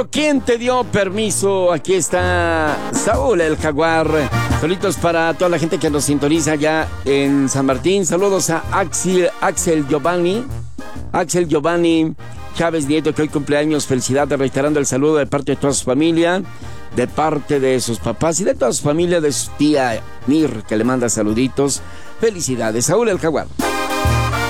¿Quién te dio permiso? Aquí está Saúl el Jaguar. Saludos para toda la gente que nos sintoniza allá en San Martín. Saludos a Axel Giovanni Chávez Nieto, que hoy cumpleaños. Felicidades, reiterando el saludo de parte de toda su familia, de parte de sus papás y de toda su familia, de su tía Mir, que le manda saluditos. Felicidades, Saúl el Jaguar.